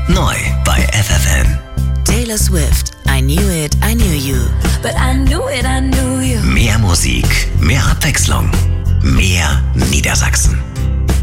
Neu bei FFN. Taylor Swift, I Knew It, I Knew You. But I knew it, I knew you. Mehr Musik, mehr Abwechslung, mehr Niedersachsen.